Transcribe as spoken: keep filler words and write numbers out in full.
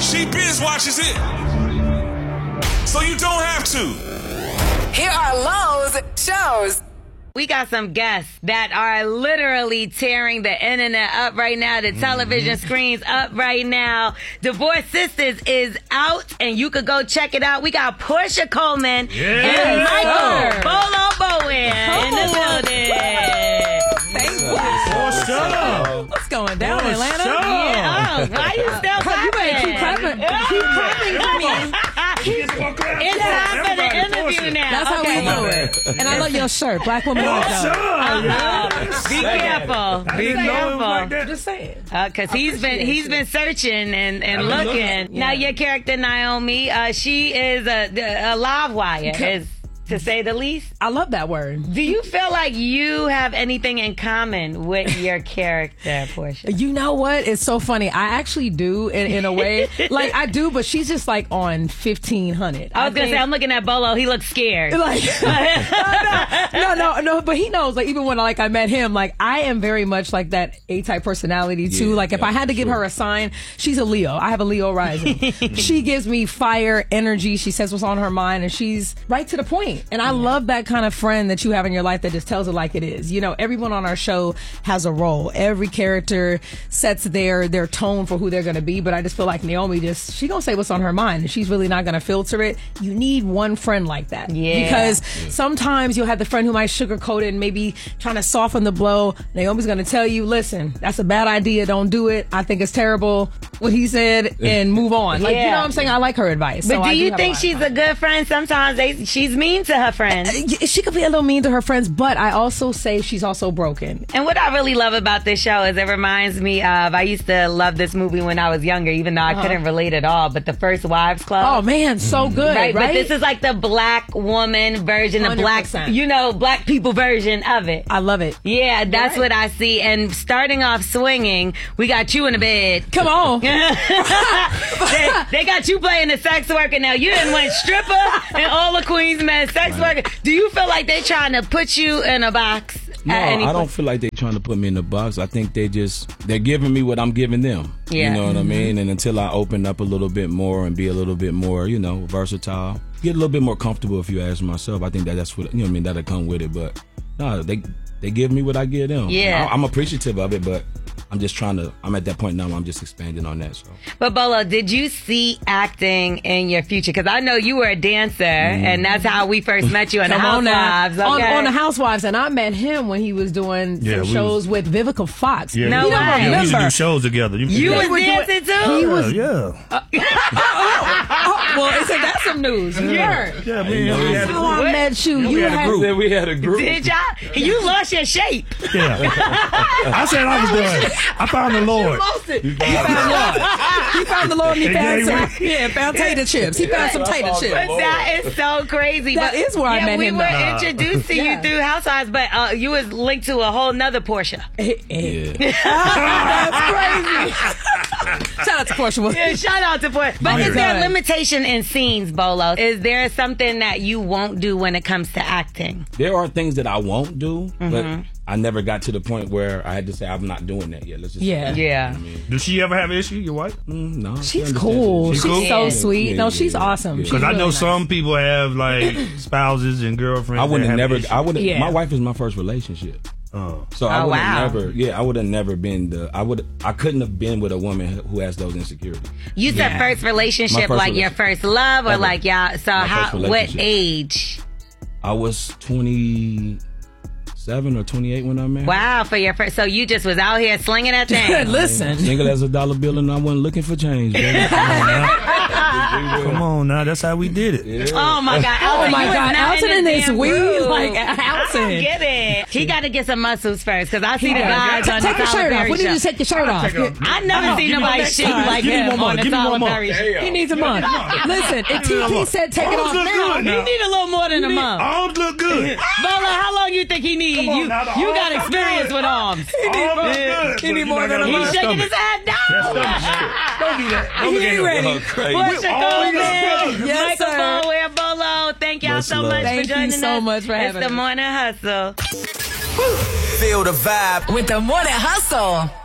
She binge watches it. So you don't have to. Here are Lowe's shows. We got some guests that are literally tearing the internet up right now, the television mm-hmm. screens up right now. Divorced Sisters is out, and you could go check it out. We got Portia Coleman yeah. and Michael Bolo Bowen oh. in the building. Thank you. Portia. What's going down in Portia. Atlanta? Yeah. Oh, why you still clapping? You better keep clapping. Keep clapping for me. It's time for the interview now. That's how okay. we do it. And I love your shirt. Black woman. Uh-uh. Be careful. Be careful. Like that. Just saying. Because uh, he's been he's been searching and, and looking. looking. Yeah. Now your character Naomi, uh, she is a, a live wire, is, to say the least. I love that word. Do you feel like you have anything in common with your character, Portia? You know what? It's so funny. I actually do in, in a way. Like, I do, but she's just like on fifteen hundred. I was going to say, I'm looking at Bolo. He looks scared. Like, no, no, no, no, but he knows, like, even when like I met him, like, I am very much like that A-type personality, too. Yeah, like, if yeah, I had to give sure. her a sign, she's a Leo. I have a Leo rising. She gives me fire, energy. She says what's on her mind, and she's right to the point. And I love that kind of friend that you have in your life that just tells it like it is. You know, everyone on our show has a role. Every character sets their their tone for who they're going to be. But I just feel like Naomi just, she going to say what's on her mind, and she's really not going to filter it. You need one friend like that. Yeah. Because yeah. sometimes you'll have the friend who might sugarcoat it and maybe trying to soften the blow. Naomi's going to tell you, listen, that's a bad idea. Don't do it. I think it's terrible what he said, and move on. Like, yeah. you know what I'm saying? I like her advice. But so do I you do think a she's a good friend? Sometimes they, she's mean to her friends. She could be a little mean to her friends, but I also say she's also broken. And what I really love about this show is it reminds me of, I used to love this movie when I was younger, even though I uh-huh. couldn't relate at all, but The First Wives Club. Oh man, so good, right? right? But this is like the black woman version, the black, you know, black people version of it. I love it. Yeah, that's right. what I see. And starting off swinging, we got you in the bed. Come on. they, they got you playing the sex worker now. You done went stripper and all the Queens men sex Right. worker. Do you feel like they trying to put you in a box? No, I don't feel like they're trying to put me in a box. I think they just, they're giving me what I'm giving them. Yeah. You know what mm-hmm. I mean? And until I open up a little bit more and be a little bit more, you know, versatile, get a little bit more comfortable, if you ask myself, I think that that's what, you know what I mean, that'll come with it. But no, they they give me what I give them. Yeah. I, I'm appreciative of it, but I'm just trying to, I'm at that point now where I'm just expanding on that. So. But Bolo, did you see acting in your future? Because I know you were a dancer, mm. and that's how we first met you on The Housewives. On, okay? on The Housewives, and I met him when he was doing yeah, some we shows was, with Vivica Fox. Yeah, no we, way. Yeah, we used to do shows together. You, you yeah. was dancing too? He was, yeah. Uh, oh, oh, well, so that's some news. You yeah. heard. Yeah, man. Yeah, we had how I met you. Yeah, you we had, had a group. We had a group. Did y'all? You lost your shape. Yeah. I said I was done. I found the Lord. You lost it. He found Lord. He found the Lord and he found some, yeah, found tater chips. He found some tater chips. But that is so crazy. That but, is where I yeah, met we him. We were though. introduced to yeah. you through Housewives, but uh, you was linked to a whole nother Portia. Yeah. That's crazy. Shout out to Portia. Yeah, shout out to Portia. But Oh, is God. there a limitation in scenes, Bolo? Is there something that you won't do when it comes to acting? There are things that I won't do, Mm-hmm. but I never got to the point where I had to say I'm not doing that yet. Let's just Yeah. say, Yeah. You know what I mean? Does she ever have an issue, your wife? Mm, no. She's she understands cool. it. She's She cool? so Yeah. sweet. Yeah, no, yeah, she's yeah. awesome. Yeah. She's Because I really know nice. some people have like spouses and girlfriends. I would that have have never. issues. I would. Yeah. My wife is my first relationship. Oh. So I Oh, would have wow. never. Yeah, I would have never been the. I would. I couldn't have been with a woman who has those insecurities. You said Yeah. first relationship, My first like your relationship. first love, or Ever. like y'all. So My how? first What relationship. age? I was twenty-seven or twenty-eight when I met. Wow, for your first. So you just was out here slinging that thing. Listen. Single as a dollar bill, and I wasn't looking for change. Baby. Come on now, that's how we did it. Yeah. Oh my God! Oh Alton, my you was God! not Alton in and the his damn weed, groove. like I Alton. get it. He got to get some muscles first, because I see the Yeah. guys on the Take your Tyler shirt off. Perry We need show. to take your shirt off. Take it off. I never No, seen give me nobody one shake next time. like Give me him one more. on the Give me Tyler one more. Perry show. He needs a month. Listen, if T T said take it Arms off look now, good He now. need a little more than a month. Arms look good. Bola, how long you think he need? Come on You now, the you arms got look experience good. with arms. Arms look good. He need Look, more you than know, a I got month. He's shaking stomach. his head That down. stomach. Don't do that. Don't He get ain't it. ready. Oh, crazy. Portia Oh, Coleman, yes, Yes, Michael sir. Bowen, Bolo. Thank y'all Much so love. much Thank for you joining so us. much for having It's the us. Morning Hustle. Feel the vibe with the Morning Hustle.